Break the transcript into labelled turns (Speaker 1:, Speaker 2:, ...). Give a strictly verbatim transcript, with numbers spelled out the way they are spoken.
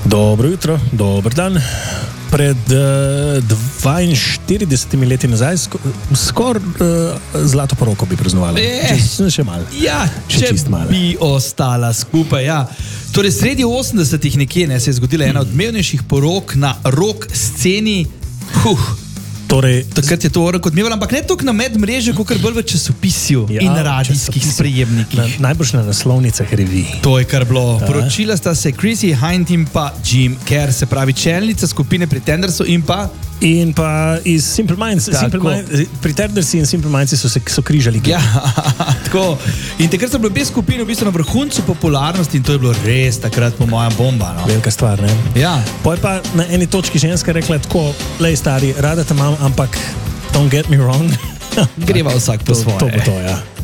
Speaker 1: Dobro jutro, dober dan. Pred uh, dvainštiridesetimi leti nazaj sk skoraj uh, zlato poroko bi praznovali. Če, še malo.
Speaker 2: Ja,
Speaker 1: še
Speaker 2: če bi ostala skupaj. Ja. Torej, sredi osemdesetih nekje ne, se je zgodila ena odmevnejših porok na rock sceni. Huh.
Speaker 1: Torej,
Speaker 2: takrat je to orek odmeval, ampak ne toliko na medmrežju, kot bolj v časopisju ja, in radijskih sprejemnikih.
Speaker 1: Na, najbrž na naslovnicah revij.
Speaker 2: To je kar bilo. Poročila sta se Chrissy Hind in pa Jim Kerr, se pravi čelnica skupine Pretendersu in pa
Speaker 1: In pa iz Simple Minds. Simple Minds Pretendersi in Simple Minds so se so križali.
Speaker 2: Ja, tako. In takrat so bile obe skupine v bistvu na vrhuncu popularnosti in to je bilo res takrat po moja bomba. No?
Speaker 1: Velika stvar, ne?
Speaker 2: Ja.
Speaker 1: Poj pa na eni točki ženska rekla tako, lej stari, rada te imam, ampak don't get me wrong.
Speaker 2: Greva vsak po svoje.
Speaker 1: To bo to, ja.